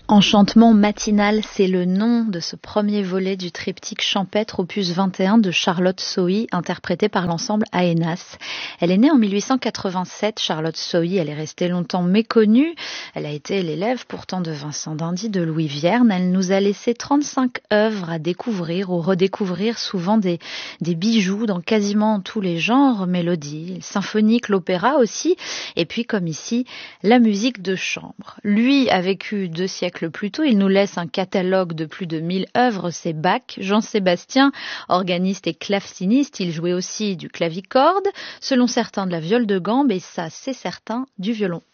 Enchantement matinal, c'est le nom de ce premier volet du triptyque champêtre opus 21 de Charlotte Sohi, interprété par l'ensemble Aenas. Elle est née en 1887, Charlotte Sohi, elle est restée longtemps méconnue. Elle a été l'élève pourtant de Vincent d'Indy, de Louis Vierne. Elle nous a laissé 35 œuvres à découvrir ou redécouvrir, souvent des bijoux dans quasiment tous les genres, mélodies, symphoniques, l'opéra aussi, et puis comme ici, la musique de chambre. Lui a vécu 2 siècles plus tôt, il nous laisse un catalogue de plus de 1000 œuvres, c'est Bach. Jean-Sébastien, organiste et claveciniste, il jouait aussi du clavicorde, selon certains de la viole de gambe et ça c'est certain du violon.